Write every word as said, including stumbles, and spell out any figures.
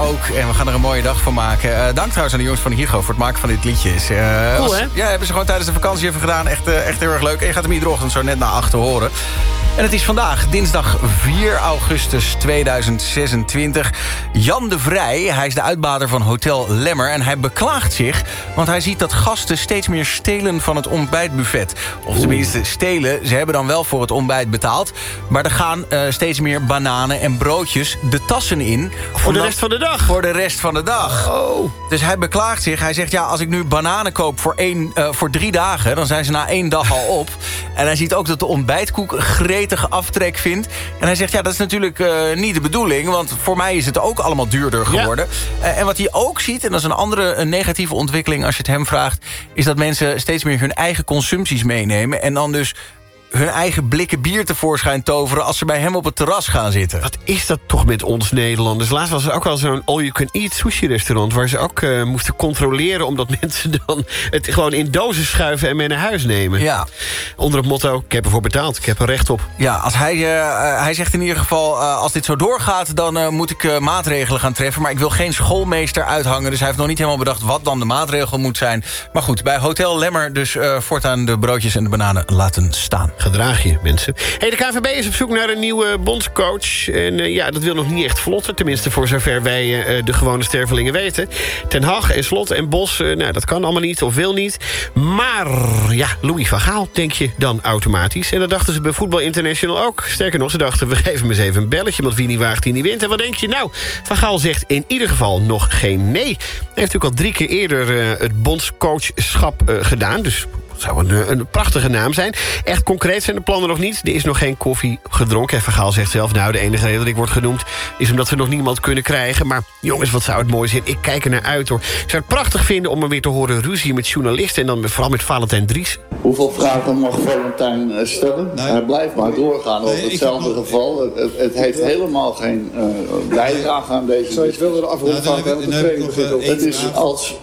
ook. En we gaan er een mooie dag van maken. Uh, dank trouwens aan de jongens van Hugo voor het maken van dit liedje. Uh, cool, was, hè? Ja, hebben ze gewoon tijdens de vakantie even gedaan. Echt, uh, echt heel erg leuk. En je gaat hem iedere ochtend zo net na acht horen. En het is vandaag, dinsdag vier augustus tweeduizend zesentwintig. Jan de Vrij, hij is de uitbater van Hotel Lemmer. En hij beklaagt zich, want hij ziet dat gasten steeds meer stelen van het ontbijtbuffet. Of tenminste stelen, ze hebben dan wel voor het ontbijt betaald. Maar er gaan uh, steeds meer bananen en broodjes de tassen in. Voor omdat, de rest van de dag? Voor de rest van de dag. Oh. Dus hij beklaagt zich. Hij zegt, ja, als ik nu bananen koop voor, één, uh, voor drie dagen... dan zijn ze na één dag al op. En hij ziet ook dat de ontbijtkoek gretige aftrek vindt. En hij zegt, ja, dat is natuurlijk uh, niet de bedoeling... want voor mij is het ook allemaal duurder geworden. Ja. Uh, en wat hij ook ziet, en dat is een andere een negatieve ontwikkeling... als je het hem vraagt, is dat mensen steeds meer hun eigen consumpties meenemen... en dan dus hun eigen blikken bier tevoorschijn toveren... als ze bij hem op het terras gaan zitten. Wat is dat toch met ons Nederlanders? Laatst was er ook wel zo'n all-you-can-eat sushi-restaurant... waar ze ook uh, moesten controleren... omdat mensen dan het gewoon in dozen schuiven en mee naar huis nemen. Ja. Onder het motto, ik heb ervoor betaald, ik heb er recht op. Ja, als hij, uh, hij zegt in ieder geval... Uh, als dit zo doorgaat, dan uh, moet ik uh, maatregelen gaan treffen... maar ik wil geen schoolmeester uithangen... dus hij heeft nog niet helemaal bedacht wat dan de maatregel moet zijn. Maar goed, bij Hotel Lemmer dus uh, voortaan de broodjes en de bananen laten staan. Gedraag je, mensen. Hey, de K N V B is op zoek naar een nieuwe bondscoach. En uh, ja, dat wil nog niet echt vlotten. Tenminste, voor zover wij uh, de gewone stervelingen weten. Ten Hag en Slot en Bos, uh, nou, dat kan allemaal niet of wil niet. Maar, ja, Louis van Gaal, denk je dan automatisch. En dat dachten ze bij Voetbal International ook. Sterker nog, ze dachten, we geven hem eens even een belletje... want wie niet waagt, die niet wint. En wat denk je? Nou, Van Gaal zegt in ieder geval nog geen nee. Hij heeft natuurlijk al drie keer eerder uh, het bondscoachschap uh, gedaan. Dus... dat zou een, een prachtige naam zijn. Echt concreet zijn de plannen nog niet. Er is nog geen koffie gedronken. En Van Gaal zegt zelf, nou, de enige reden dat ik word genoemd... is omdat we nog niemand kunnen krijgen. Maar jongens, wat zou het mooi zijn. Ik kijk er naar uit, hoor. Ik zou het prachtig vinden om hem weer te horen ruzie met journalisten... en dan vooral met Valentijn Dries. Hoeveel vragen mag Valentijn stellen? Nee. Hij blijft maar doorgaan over nee, hetzelfde ik... geval. Het, het heeft helemaal geen uh, bijdrage aan deze... Zou je het wel willen afronden? Het is als...